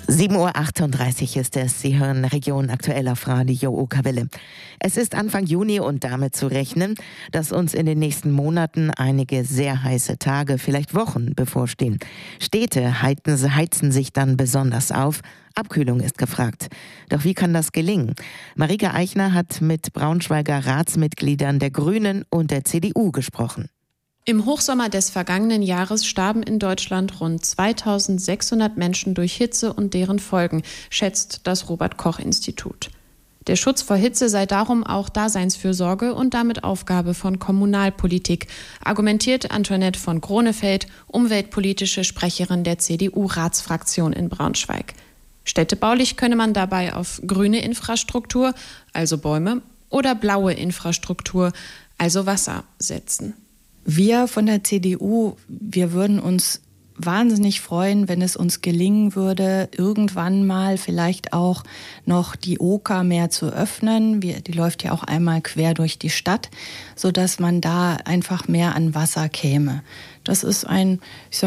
7:38 Uhr ist es. Sie hören Region aktuell auf Radio Okawelle. Es ist Anfang Juni und damit zu rechnen, dass uns in den nächsten Monaten einige sehr heiße Tage, vielleicht Wochen bevorstehen. Städte heizen sich dann besonders auf. Abkühlung ist gefragt. Doch wie kann das gelingen? Marike Eichner hat mit Braunschweiger Ratsmitgliedern der Grünen und der CDU gesprochen. Im Hochsommer des vergangenen Jahres starben in Deutschland rund 2600 Menschen durch Hitze und deren Folgen, schätzt das Robert-Koch-Institut. Der Schutz vor Hitze sei darum auch Daseinsfürsorge und damit Aufgabe von Kommunalpolitik, argumentiert Antoinette von Gronefeld, umweltpolitische Sprecherin der CDU-Ratsfraktion in Braunschweig. Städtebaulich könne man dabei auf grüne Infrastruktur, also Bäume, oder blaue Infrastruktur, also Wasser, setzen. Wir von der CDU, wir würden uns wahnsinnig freuen, wenn es uns gelingen würde, irgendwann mal vielleicht auch noch die Oker mehr zu öffnen. Die läuft ja auch einmal quer durch die Stadt, sodass man da einfach mehr an Wasser käme. Das ist eine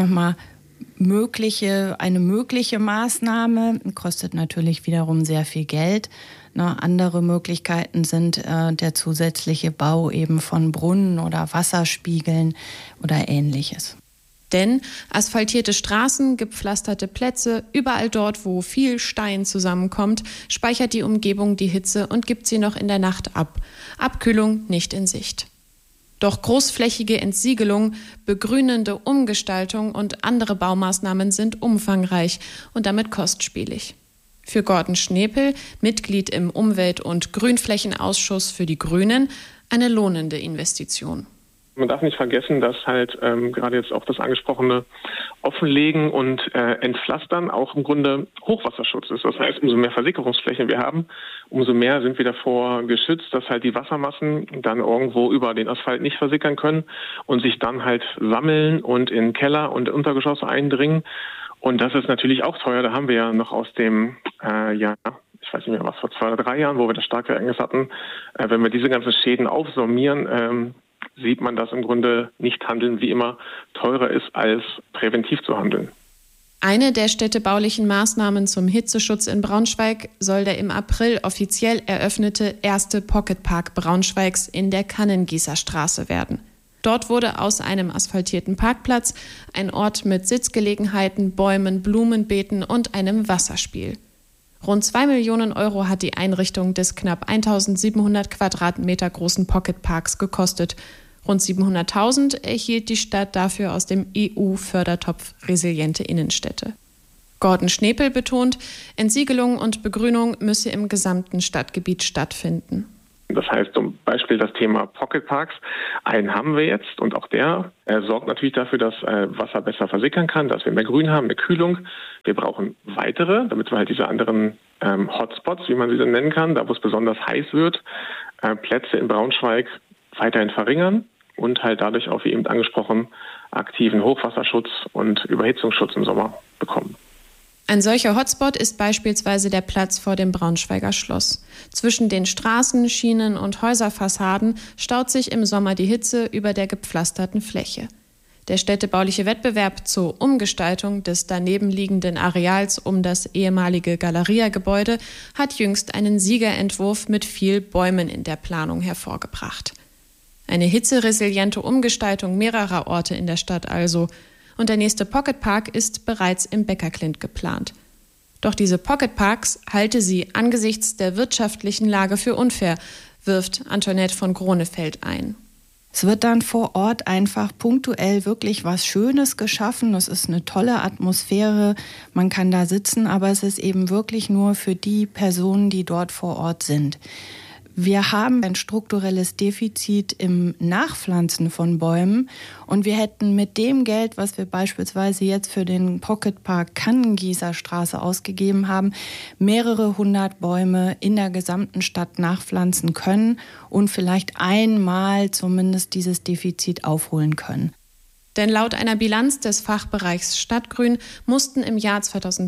mögliche Maßnahme, kostet natürlich wiederum sehr viel Geld. Andere Möglichkeiten sind der zusätzliche Bau eben von Brunnen oder Wasserspiegeln oder Ähnliches. Denn asphaltierte Straßen, gepflasterte Plätze, überall dort, wo viel Stein zusammenkommt, speichert die Umgebung die Hitze und gibt sie noch in der Nacht ab. Abkühlung nicht in Sicht. Doch großflächige Entsiegelung, begrünende Umgestaltung und andere Baumaßnahmen sind umfangreich und damit kostspielig. Für Gordon Schnepel, Mitglied im Umwelt- und Grünflächenausschuss für die Grünen, eine lohnende Investition. Man darf nicht vergessen, dass halt gerade jetzt auch das angesprochene Offenlegen und Entpflastern auch im Grunde Hochwasserschutz ist. Das heißt, umso mehr Versickerungsflächen wir haben, umso mehr sind wir davor geschützt, dass halt die Wassermassen dann irgendwo über den Asphalt nicht versickern können und sich dann halt sammeln und in Keller und Untergeschosse eindringen. Und das ist natürlich auch teuer. Da haben wir ja noch aus dem ich weiß nicht mehr was, vor 2 oder 3 Jahren, wo wir das Starkereignis hatten. Wenn wir diese ganzen Schäden aufsummieren, sieht man, dass im Grunde nicht handeln wie immer teurer ist, als präventiv zu handeln. Eine der städtebaulichen Maßnahmen zum Hitzeschutz in Braunschweig soll der im April offiziell eröffnete erste Pocketpark Braunschweigs in der Kannengießerstraße werden. Dort wurde aus einem asphaltierten Parkplatz ein Ort mit Sitzgelegenheiten, Bäumen, Blumenbeeten und einem Wasserspiel. Rund 2 Millionen Euro hat die Einrichtung des knapp 1700 Quadratmeter großen Pocketparks gekostet. Rund 700.000 erhielt die Stadt dafür aus dem EU-Fördertopf Resiliente Innenstädte. Gordon Schnepel betont, Entsiegelung und Begrünung müsse im gesamten Stadtgebiet stattfinden. Das heißt zum Beispiel das Thema Pocketparks. Einen haben wir jetzt und auch der sorgt natürlich dafür, dass Wasser besser versickern kann, dass wir mehr Grün haben, mehr Kühlung. Wir brauchen weitere, damit wir halt diese anderen Hotspots, wie man sie dann nennen kann, da wo es besonders heiß wird, Plätze in Braunschweig weiterhin verringern und halt dadurch auch, wie eben angesprochen, aktiven Hochwasserschutz und Überhitzungsschutz im Sommer bekommen. Ein solcher Hotspot ist beispielsweise der Platz vor dem Braunschweiger Schloss. Zwischen den Straßen, Schienen und Häuserfassaden staut sich im Sommer die Hitze über der gepflasterten Fläche. Der städtebauliche Wettbewerb zur Umgestaltung des daneben liegenden Areals um das ehemalige Galeria-Gebäude hat jüngst einen Siegerentwurf mit viel Bäumen in der Planung hervorgebracht. Eine hitzeresiliente Umgestaltung mehrerer Orte in der Stadt also. Und der nächste Pocketpark ist bereits im Beckerklint geplant. Doch diese Pocketparks halte sie angesichts der wirtschaftlichen Lage für unfair, wirft Antoinette von Gronefeld ein. Es wird dann vor Ort einfach punktuell wirklich was Schönes geschaffen. Es ist eine tolle Atmosphäre, man kann da sitzen, aber es ist eben wirklich nur für die Personen, die dort vor Ort sind. Wir haben ein strukturelles Defizit im Nachpflanzen von Bäumen und wir hätten mit dem Geld, was wir beispielsweise jetzt für den Pocketpark Kannengießerstraße ausgegeben haben, mehrere 100 Bäume in der gesamten Stadt nachpflanzen können und vielleicht einmal zumindest dieses Defizit aufholen können. Denn laut einer Bilanz des Fachbereichs Stadtgrün mussten im Jahr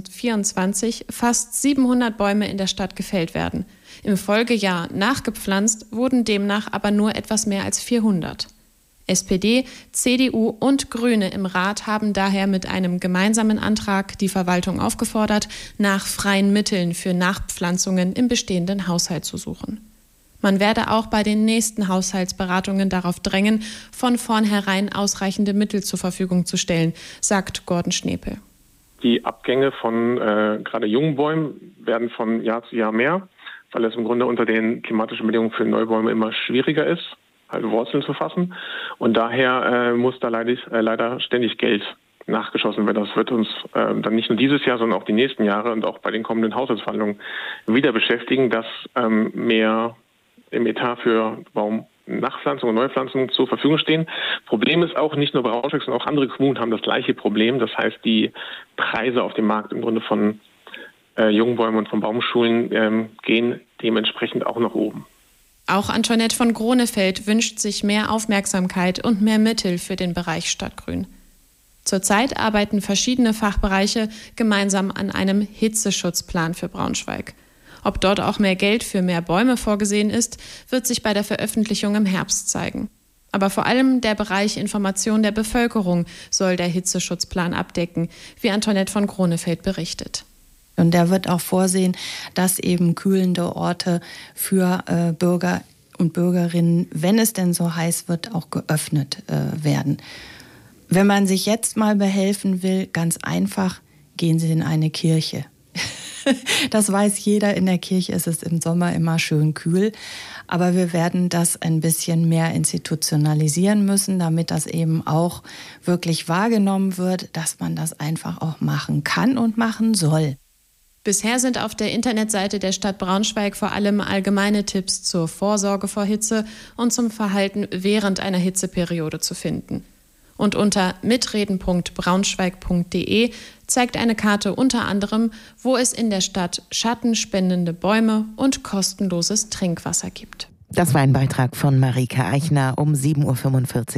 2024 fast 700 Bäume in der Stadt gefällt werden. Im Folgejahr nachgepflanzt wurden demnach aber nur etwas mehr als 400. SPD, CDU und Grüne im Rat haben daher mit einem gemeinsamen Antrag die Verwaltung aufgefordert, nach freien Mitteln für Nachpflanzungen im bestehenden Haushalt zu suchen. Man werde auch bei den nächsten Haushaltsberatungen darauf drängen, von vornherein ausreichende Mittel zur Verfügung zu stellen, sagt Gordon Schnepel. Die Abgänge von gerade jungen Bäumen werden von Jahr zu Jahr mehr, weil es im Grunde unter den klimatischen Bedingungen für Neubäume immer schwieriger ist, halt Wurzeln zu fassen. Und daher muss da leider ständig Geld nachgeschossen werden. Das wird uns dann nicht nur dieses Jahr, sondern auch die nächsten Jahre und auch bei den kommenden Haushaltsverhandlungen wieder beschäftigen, dass mehr im Etat für Baumnachpflanzung und Neupflanzung zur Verfügung stehen. Problem ist auch, nicht nur Braunschweig, sondern auch andere Kommunen haben das gleiche Problem. Das heißt, die Preise auf dem Markt im Grunde von jungen Bäumen und von Baumschulen gehen dementsprechend auch nach oben. Auch Antoinette von Gronefeld wünscht sich mehr Aufmerksamkeit und mehr Mittel für den Bereich Stadtgrün. Zurzeit arbeiten verschiedene Fachbereiche gemeinsam an einem Hitzeschutzplan für Braunschweig. Ob dort auch mehr Geld für mehr Bäume vorgesehen ist, wird sich bei der Veröffentlichung im Herbst zeigen. Aber vor allem der Bereich Information der Bevölkerung soll der Hitzeschutzplan abdecken, wie Antoinette von Gronefeld berichtet. Und der wird auch vorsehen, dass eben kühlende Orte für Bürger und Bürgerinnen, wenn es denn so heiß wird, auch geöffnet werden. Wenn man sich jetzt mal behelfen will, ganz einfach, gehen Sie in eine Kirche. Das weiß jeder, in der Kirche ist es im Sommer immer schön kühl. Aber wir werden das ein bisschen mehr institutionalisieren müssen, damit das eben auch wirklich wahrgenommen wird, dass man das einfach auch machen kann und machen soll. Bisher sind auf der Internetseite der Stadt Braunschweig vor allem allgemeine Tipps zur Vorsorge vor Hitze und zum Verhalten während einer Hitzeperiode zu finden. Und unter mitreden.braunschweig.de zeigt eine Karte unter anderem, wo es in der Stadt schattenspendende Bäume und kostenloses Trinkwasser gibt. Das war ein Beitrag von Marika Eichner um 7:45 Uhr.